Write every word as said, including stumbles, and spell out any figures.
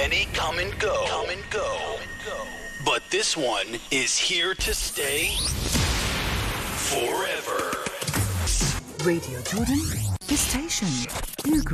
Many come and go. Come and go. But this one is here to stay forever. Radio Jordan, the station you grew